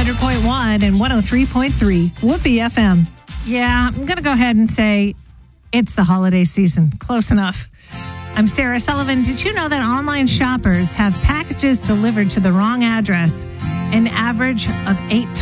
100.1 and 103.3 Whoopee FM. Yeah, I'm going to go ahead and say it's the holiday season. Close enough. I'm Sarah Sullivan. Did you know that online shoppers have packages delivered to the wrong address an average of 8